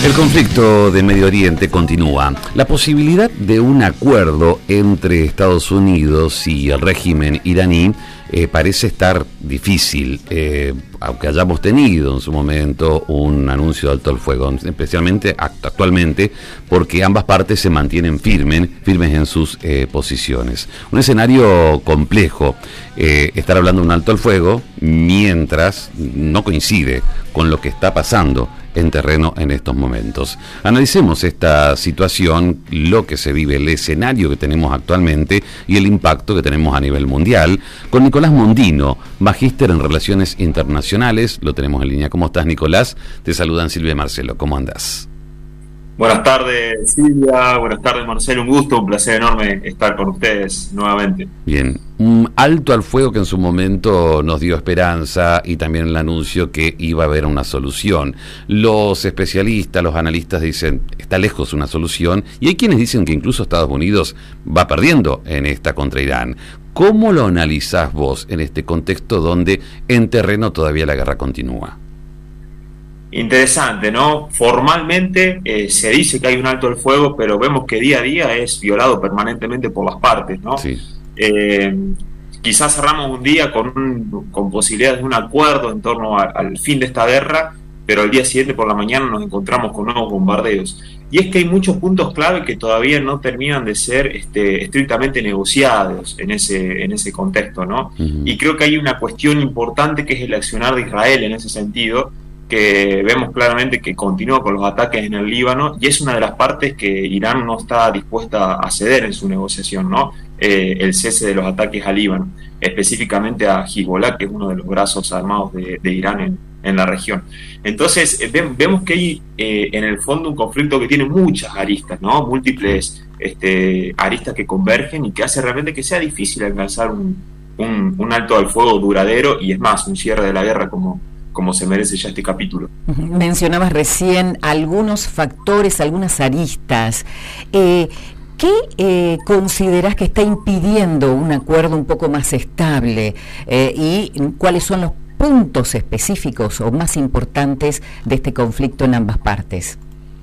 El conflicto de Medio Oriente continúa. La posibilidad de un acuerdo entre Estados Unidos y el régimen iraní parece estar difícil, aunque hayamos tenido en su momento un anuncio de alto el fuego, especialmente actualmente, porque ambas partes se mantienen firmes en sus posiciones. Un escenario complejo, estar hablando de un alto el fuego mientras no coincide con lo que está pasando en terreno en estos momentos. Analicemos esta situación, lo que se vive, el escenario que tenemos actualmente y el impacto que tenemos a nivel mundial, con Nicolás Mondino, magíster en Relaciones Internacionales. Lo tenemos en línea. ¿Cómo estás, Nicolás? Te saludan Silvia y Marcelo. ¿Cómo andás? Buenas tardes, Silvia. Buenas tardes, Marcelo. Un gusto, un placer enorme estar con ustedes nuevamente. Bien, un alto al fuego que en su momento nos dio esperanza y también el anuncio que iba a haber una solución. Los especialistas, los analistas dicen, está lejos una solución, y hay quienes dicen que incluso Estados Unidos va perdiendo en esta contra Irán. ¿Cómo lo analizás vos en este contexto donde en terreno todavía la guerra continúa? Interesante, ¿no? Formalmente se dice que hay un alto al fuego, pero vemos que día a día es violado permanentemente por las partes, ¿no? Sí. Quizás cerramos un día con posibilidades de un acuerdo en torno al fin de esta guerra, pero al día siguiente por la mañana nos encontramos con nuevos bombardeos. Y es que hay muchos puntos clave que todavía no terminan de ser estrictamente negociados en ese contexto, ¿no? Uh-huh. Y creo que hay una cuestión importante que es el accionar de Israel en ese sentido, que vemos claramente que continúa con los ataques en el Líbano, y es una de las partes que Irán no está dispuesta a ceder en su negociación, ¿no? El cese de los ataques al Líbano, específicamente a Hezbollah, que es uno de los brazos armados de Irán en la región. Entonces vemos que hay en el fondo un conflicto que tiene muchas aristas, ¿no? Múltiples aristas que convergen y que hace realmente que sea difícil alcanzar un alto al fuego duradero, y es más, un cierre de la guerra como se merece ya este capítulo. Mencionabas recién algunos factores, algunas aristas. ¿Qué considerás que está impidiendo un acuerdo un poco más estable? ¿Y cuáles son los puntos específicos o más importantes de este conflicto en ambas partes?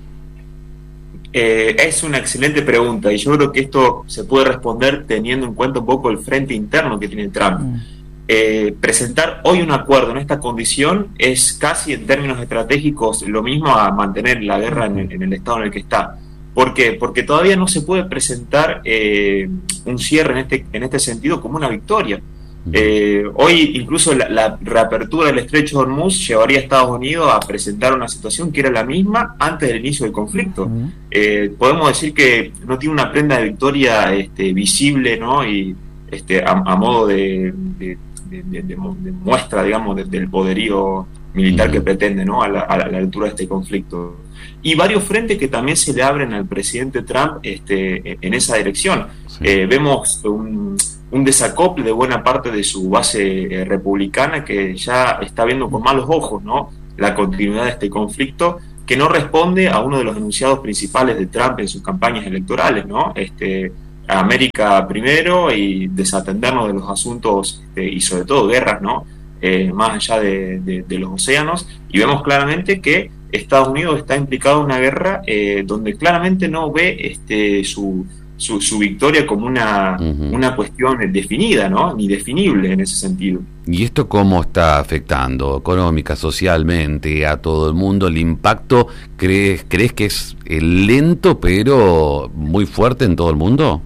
Es una excelente pregunta, y yo creo que esto se puede responder teniendo en cuenta un poco el frente interno que tiene Trump. Presentar hoy un acuerdo en esta condición es casi en términos estratégicos lo mismo a mantener la guerra en el estado en el que está. ¿Por qué? Porque todavía no se puede presentar un cierre en este sentido como una victoria. Hoy incluso la reapertura del estrecho de Hormuz llevaría a Estados Unidos a presentar una situación que era la misma antes del inicio del conflicto. Podemos decir que no tiene una prenda de victoria visible, ¿no? Y a modo de muestra, digamos, del poderío militar que pretende, ¿no? a la altura de este conflicto. Y varios frentes que también se le abren al presidente Trump en esa dirección. Sí. Vemos un desacople de buena parte de su base republicana, que ya está viendo con malos ojos, ¿no? La continuidad de este conflicto, que no responde a uno de los enunciados principales de Trump en sus campañas electorales, ¿no? América primero y desatendernos de los asuntos y sobre todo guerras, ¿no? Más allá de los océanos, y vemos claramente que Estados Unidos está implicado en una guerra donde claramente no ve su victoria como una cuestión definida, ¿no? Ni definible en ese sentido. ¿Y esto cómo está afectando económica, socialmente a todo el mundo? ¿El impacto crees que es lento pero muy fuerte en todo el mundo?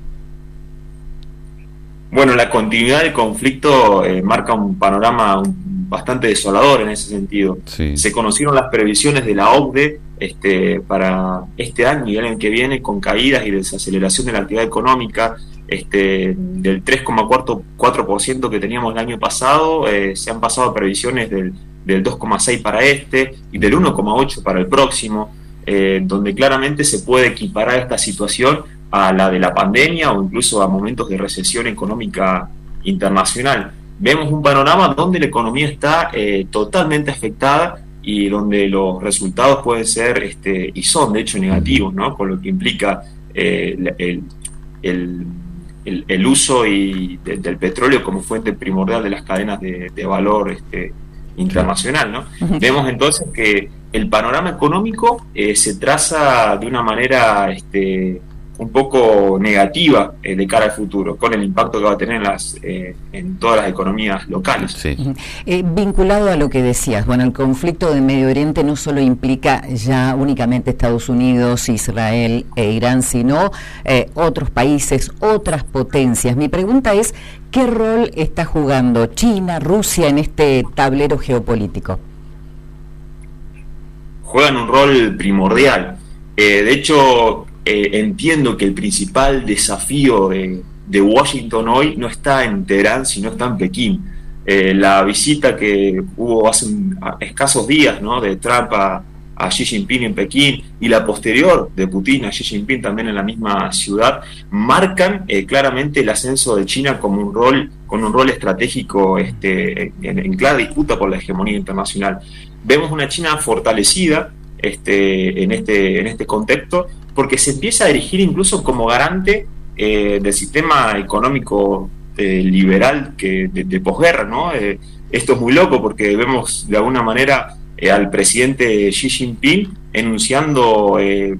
Bueno, la continuidad del conflicto marca un panorama bastante desolador en ese sentido. Sí. Se conocieron las previsiones de la OCDE para este año y el año que viene, con caídas y desaceleración de la actividad económica del 3,4% que teníamos el año pasado. Se han pasado a previsiones del 2,6% para y del 1,8% para el próximo, donde claramente se puede equiparar esta situación a la de la pandemia o incluso a momentos de recesión económica internacional. Vemos un panorama donde la economía está totalmente afectada y donde los resultados pueden ser y son de hecho negativos, ¿no? Con lo que implica el uso del petróleo como fuente primordial de las cadenas de valor internacional, ¿no? Uh-huh. Vemos entonces que el panorama económico se traza de una manera un poco negativa de cara al futuro, con el impacto que va a tener en todas las economías locales. Sí. Vinculado a lo que decías, bueno, el conflicto de Medio Oriente no solo implica ya únicamente Estados Unidos, Israel e Irán, sino otros países, otras potencias. Mi pregunta es, ¿qué rol está jugando China, Rusia en este tablero geopolítico? Juegan un rol primordial. De hecho, entiendo que el principal desafío de Washington hoy no está en Teherán, sino está en Pekín. La visita que hubo hace escasos días, ¿no?, de Trump a Xi Jinping en Pekín, y la posterior de Putin a Xi Jinping también en la misma ciudad, marcan claramente el ascenso de China con un rol estratégico en clara disputa por la hegemonía internacional. Vemos una China fortalecida en este contexto, porque se empieza a erigir incluso como garante del sistema económico liberal de posguerra, ¿no? Esto es muy loco porque vemos de alguna manera al presidente Xi Jinping enunciando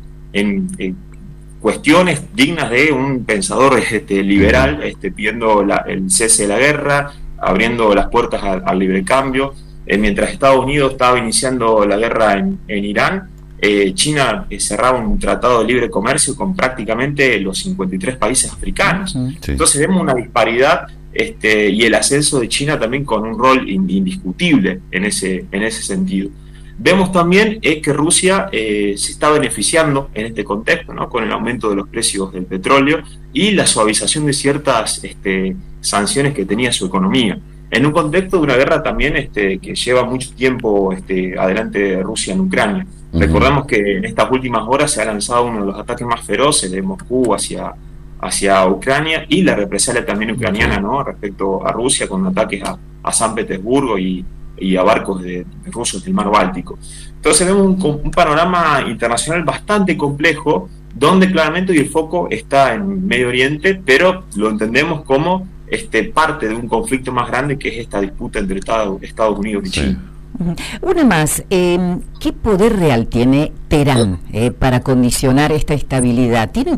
en cuestiones dignas de un pensador liberal, pidiendo el cese de la guerra, abriendo las puertas al libre cambio, mientras Estados Unidos estaba iniciando la guerra en Irán. China cerraba un tratado de libre comercio con prácticamente los 53 países africanos. Sí. Entonces vemos una disparidad y el ascenso de China también con un rol indiscutible en ese sentido. Vemos también que Rusia se está beneficiando en este contexto, ¿no?, con el aumento de los precios del petróleo y la suavización de ciertas sanciones que tenía su economía, en un contexto de una guerra también que lleva mucho tiempo adelante de Rusia en Ucrania. Recordamos que en estas últimas horas se ha lanzado uno de los ataques más feroces de Moscú hacia Ucrania, y la represalia también ucraniana, ¿no?, respecto a Rusia, con ataques a San Petersburgo y a barcos de rusos del mar Báltico. Entonces vemos un panorama internacional bastante complejo, donde claramente el foco está en Medio Oriente, pero lo entendemos como parte de un conflicto más grande, que es esta disputa entre Estados Unidos y China. Una más, ¿qué poder real tiene Teherán para condicionar esta estabilidad? ¿Tiene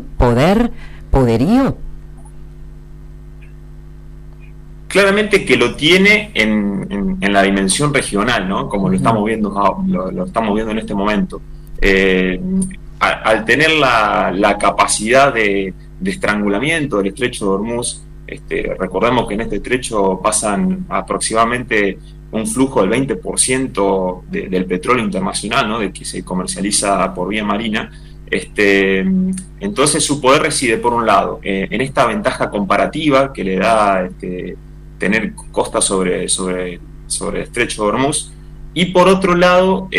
poderío? Claramente que lo tiene en la dimensión regional, ¿no?, como lo estamos viendo en este momento. Al tener la capacidad de estrangulamiento del estrecho de Hormuz, recordemos que en este estrecho pasan aproximadamente un flujo del 20% del petróleo internacional, ¿no?, de que se comercializa por vía marina. Entonces su poder reside, por un lado, en esta ventaja comparativa que le da tener costa sobre el estrecho de Hormuz, y por otro lado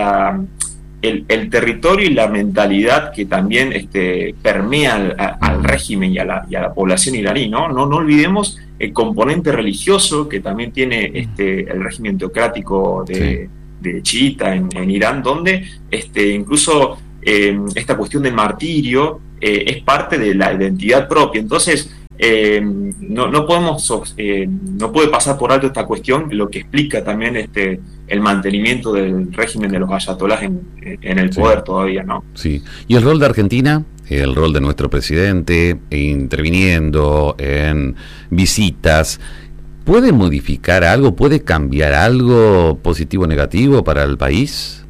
el territorio y la mentalidad que también permea al régimen y a la población iraní, ¿no? No olvidemos el componente religioso que también tiene el régimen teocrático de chiita en Irán, donde incluso esta cuestión del martirio es parte de la identidad propia. Entonces no puede pasar por alto esta cuestión, lo que explica también el mantenimiento del régimen de los ayatolás en el poder todavía, ¿no? Sí. ¿Y el rol de Argentina? El rol de nuestro presidente interviniendo en visitas, ¿puede modificar algo? ¿Puede cambiar algo positivo o negativo para el país?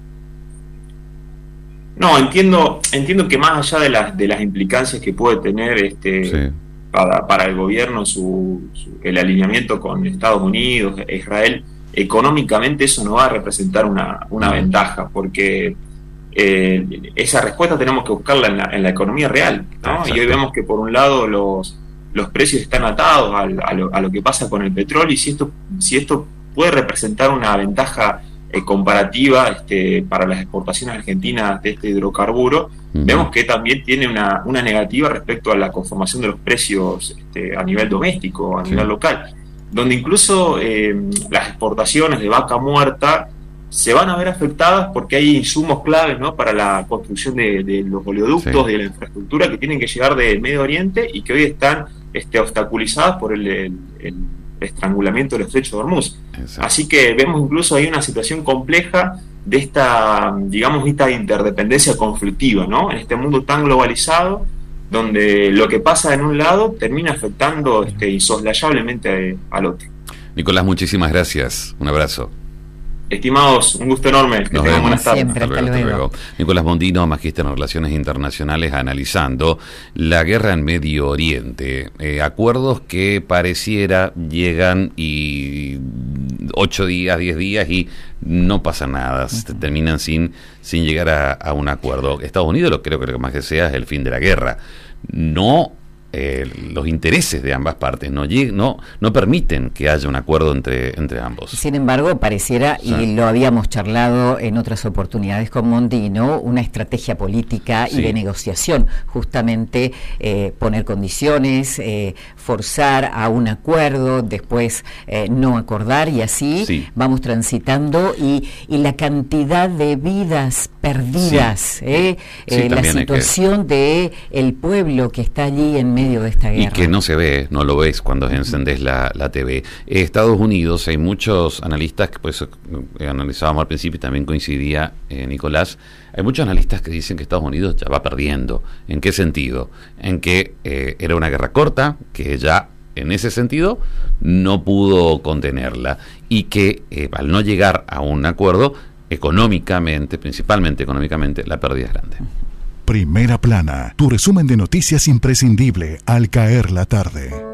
No, entiendo que más allá de las implicancias que puede tener para el gobierno el alineamiento con Estados Unidos e Israel, económicamente eso no va a representar una ventaja, porque esa respuesta tenemos que buscarla en la economía real, ¿no? Y hoy vemos que por un lado los precios están atados a lo que pasa con el petróleo, y si esto puede representar una ventaja comparativa para las exportaciones argentinas de este hidrocarburo, vemos que también tiene una negativa respecto a la conformación de los precios a nivel doméstico, a nivel local, donde incluso las exportaciones de vaca muerta se van a ver afectadas porque hay insumos claves, ¿no?, para la construcción de los oleoductos, de la infraestructura que tienen que llegar del Medio Oriente y que hoy están obstaculizadas por el estrangulamiento del estrecho de Hormuz. Exacto. Así que vemos incluso ahí una situación compleja esta, digamos, esta interdependencia conflictiva, ¿no? En este mundo tan globalizado, donde lo que pasa en un lado termina afectando insoslayablemente al otro. Nicolás, muchísimas gracias. Un abrazo. Estimados, un gusto enorme. Que tengan buenas tardes. Hasta luego. Nicolás Mondino, magíster en Relaciones Internacionales, analizando la guerra en Medio Oriente. Acuerdos que pareciera llegan y 8 días, 10 días y no pasa nada. Terminan sin llegar a un acuerdo. Estados Unidos creo que lo que más desea es el fin de la guerra. No los intereses de ambas partes no permiten que haya un acuerdo entre ambos. Sin embargo, pareciera, y lo habíamos charlado en otras oportunidades con Mondino, una estrategia política y de negociación, justamente poner condiciones, forzar a un acuerdo, después no acordar, y así vamos transitando, y la cantidad de vidas perdidas, la situación de el pueblo que está allí en medio de esta guerra. Y que no se ve, no lo ves cuando encendés la TV. Estados Unidos, hay muchos analistas, que pues analizábamos al principio y también coincidía Nicolás, hay muchos analistas que dicen que Estados Unidos ya va perdiendo. ¿En qué sentido? En que era una guerra corta, que ya en ese sentido no pudo contenerla, y que al no llegar a un acuerdo económicamente, principalmente económicamente, la pérdida es grande. Primera Plana, tu resumen de noticias imprescindible al caer la tarde.